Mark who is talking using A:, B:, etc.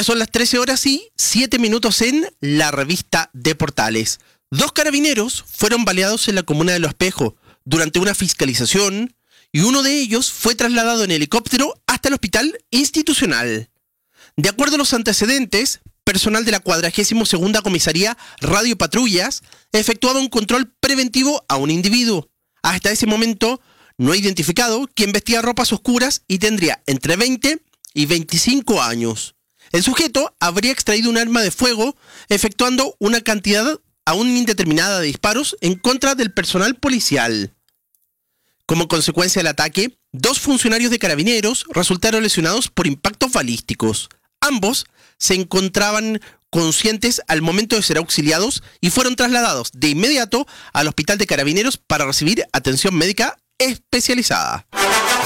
A: Ya son las 13 horas y 7 minutos en la revista de Portales. 2 carabineros fueron baleados en la comuna de Los Espejos durante una fiscalización y uno de ellos fue trasladado en helicóptero hasta el hospital institucional. De acuerdo a los antecedentes, personal de la 42ª Comisaría Radio Patrullas efectuaba un control preventivo a un individuo. Hasta ese momento no identificado, quien vestía ropas oscuras y tendría entre 20 y 25 años. El sujeto habría extraído un arma de fuego, efectuando una cantidad aún indeterminada de disparos en contra del personal policial. Como consecuencia del ataque, 2 funcionarios de carabineros resultaron lesionados por impactos balísticos. Ambos se encontraban conscientes al momento de ser auxiliados y fueron trasladados de inmediato al hospital de carabineros para recibir atención médica especializada.